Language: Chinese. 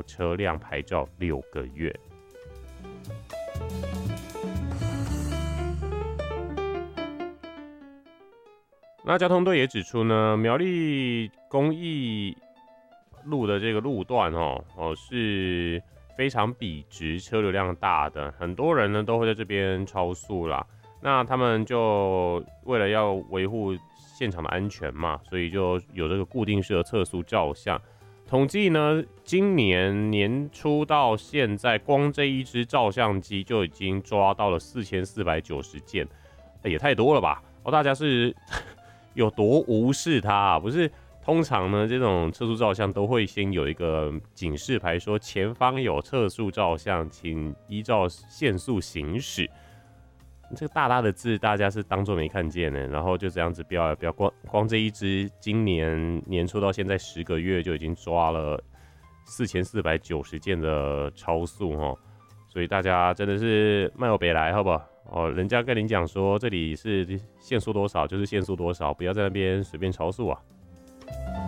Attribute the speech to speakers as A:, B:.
A: 车辆牌照6个月。那交通队也指出呢，苗栗公益路的这个路段是非常笔直，车流量大的，很多人呢都会在这边超速啦。那他们就为了要维护现场的安全嘛，所以就有这个固定式的测速照相。统计呢，今年年初到现在，光这一支照相机就已经抓到了4490件，也太多了吧？大家是有多无视它啊？不是，通常呢，这种测速照相都会先有一个警示牌，说前方有测速照相，请依照限速行驶。这个大大的字，大家是当作没看见呢，然后就这样子标，光这一支，今年年初到现在10个月就已经抓了4490件的超速所以大家真的是慢有北来，好不好？人家跟你讲说这里是限速多少就是限速多少，不要在那边随便超速啊。